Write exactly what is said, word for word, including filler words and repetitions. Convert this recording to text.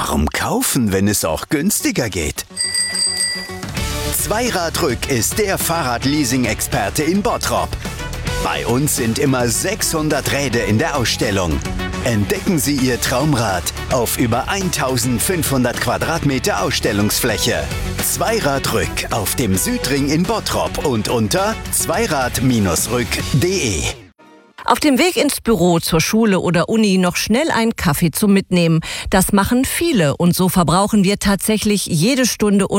Warum kaufen, wenn es auch günstiger geht? Zweiradrück ist der Fahrradleasing-Experte in Bottrop. Bei uns sind immer sechshundert Räder in der Ausstellung. Entdecken Sie Ihr Traumrad auf über eintausendfünfhundert Quadratmeter Ausstellungsfläche. Zweiradrück auf dem Südring in Bottrop und unter zweirad Bindestrich rück punkt de. Auf dem Weg ins Büro, zur Schule oder Uni noch schnell einen Kaffee zum Mitnehmen. Das machen viele und so verbrauchen wir tatsächlich jede Stunde